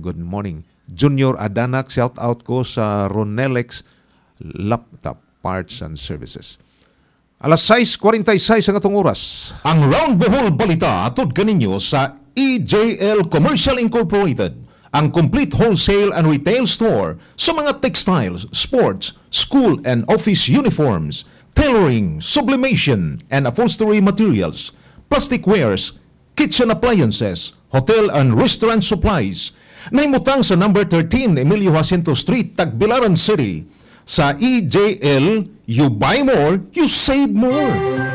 good morning. Junior Adanak, shout out ko sa Ronelex Laptop Parts and Services. Alas 6:46 ang atong oras. Ang Round Bohol Balita atod kaninyo sa EJL Commercial Incorporated, ang complete wholesale and retail store sa mga textiles, sports, school and office uniforms, tailoring, sublimation and upholstery materials, plastic wares, kitchen appliances, hotel and restaurant supplies. Nahimutang sa number 13 Emilio Jacinto Street, Tagbilaran City. Sa EJL, you buy more, you save more.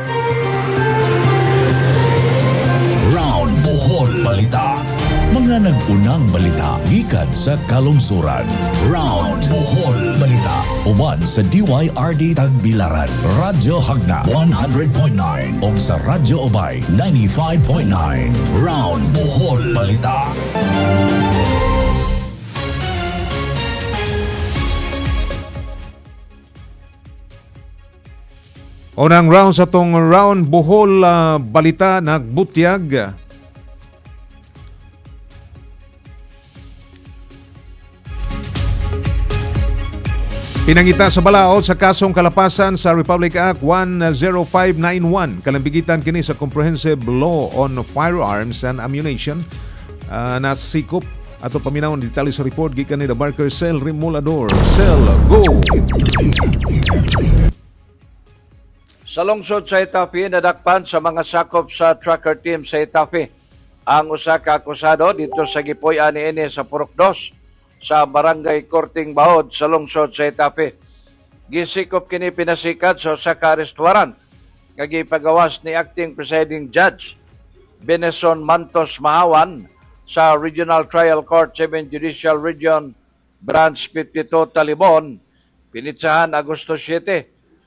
Round Bohol Balita. Mga nag-unang balita gikan sa kalungsuran. Round Bohol Balita. Uban sa DYRD Tagbilaran, Radyo Hagna 100.9 o sa Radyo Obay 95.9. Round Bohol Balita. Unang round sa tong Round Bohol Balita nagbutyag. Pinangita sa balaod sa kasong kalapasan sa Republic Act 10591. Kalambigitan kini sa Comprehensive Law on Firearms and Ammunition. Nasikop ato paminawon detalye sa report gikan ni The Barker Cell Remulador. Cell, go! Sa lungsod sa Itapi, nadakpan sa mga sakop sa tracker team sa Itapi ang usa ka akusado dito sa Gipoy ani sa Purok 2 sa Barangay Korting Bahod sa lungsod sa Itapi. Gisikop kini pinasikat sa usa ka restaurant nga gipagawas ni acting presiding judge Beneson Mantos Mahawan sa Regional Trial Court 7 Judicial Region Branch 52 Talibon pinitsahan Agosto 7,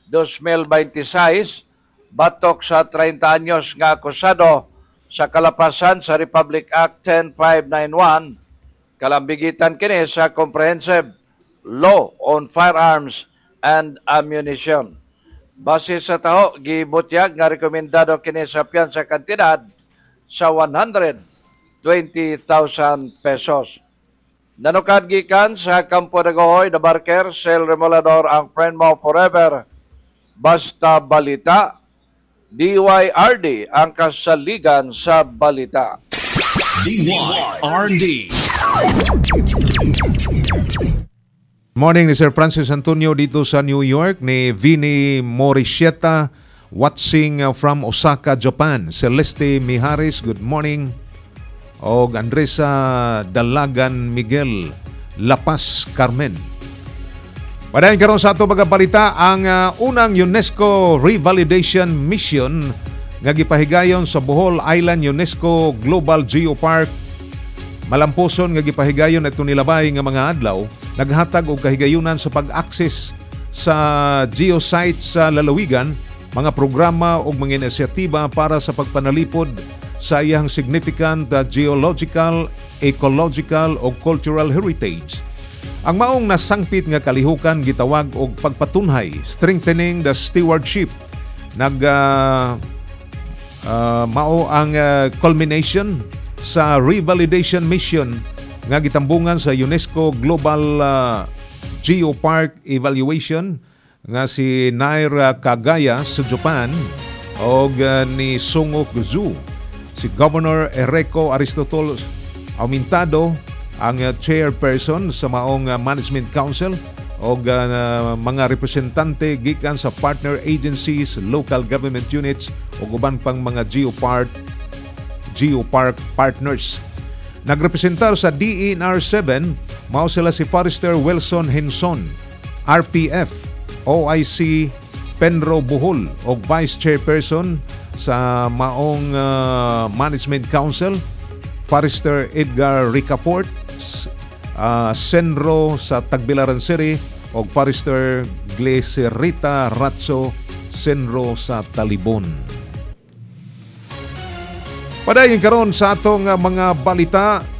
2026 batok sa 30 anyos nga akusado sa kalapasan sa Republic Act 10591 kalambigitan kini sa Comprehensive Law on Firearms and Ammunition. Base sa taho, gibutyag nga rekomendado kini sa piyansa kantidad sa 120,000 pesos. Nanukad gikan sa Campo de Gohoy, The Barker, Cell Remulador, ang friend mo forever. Basta balita, DYRD ang kasaligan sa balita. DYRD. Morning ni Sir Francis Antonio dito sa New York, ni Vinny Morisheta watching from Osaka, Japan. Celeste Miharis, good morning. O Andresa Dalagan Miguel, La Paz, Carmen. Padayon karon sa ato mga balita ang unang UNESCO Revalidation Mission nga gipahigayon sa Bohol Island UNESCO Global Geopark. Malamposon nga gipahigayon adto nilabay nga mga adlaw, naghatag og kahigayunan sa pag-access sa geosite sa lalawigan, mga programa ug mga inisyatiba para sa pagpanalipod sa iyang significant geological, ecological ug cultural heritage. Ang maong nasangpit nga kalihukan gitawag og pagpatunhay, strengthening the stewardship. Mao ang culmination sa revalidation mission nga gitambungan sa UNESCO Global Geopark Evaluation nga si Naira Kagaya sa Japan o ni Sungok Zoo. Si Governor Erreco Aristotol Aumentado ang chairperson sa maong Management Council o mga representante gikan sa partner agencies, local government units o uban pang mga geopark partners. Nagrepresentar sa DENR 7 mao sila si Forester Wilson Henson, RPF, OIC Penro Bohol o Vice Chairperson sa maong Management Council, Forester Edgar Ricafort, Senro sa Tagbilaran City o Forester Glecerita Ratso Senro sa Talibon. Padayon karon sa atong mga balita,